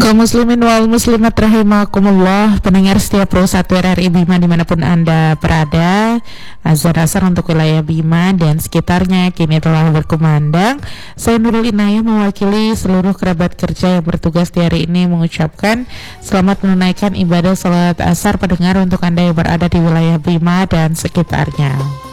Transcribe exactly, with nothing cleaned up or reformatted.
Kaum muslimin wal muslimat rahimakumullah, pendengar setiap Pro satu R R I Bima dimanapun Anda berada, azan asar untuk wilayah Bima dan sekitarnya kini telah berkumandang. Saya Nurul Inayah mewakili seluruh kerabat kerja yang bertugas di hari ini mengucapkan selamat menunaikan ibadah salat asar pendengar untuk Anda yang berada di wilayah Bima dan sekitarnya.